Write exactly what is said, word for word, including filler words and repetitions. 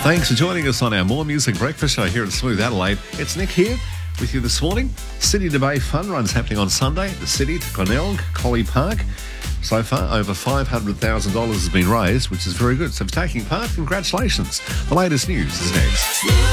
Thanks for joining us on our More Music Breakfast show here at Smooth Adelaide. It's Nick here with you this morning. City to Bay fun runs happening on Sunday. The City to Glenelg, Collie Park. So far, over five hundred thousand dollars has been raised, which is very good. So for taking part, congratulations. The latest news is next.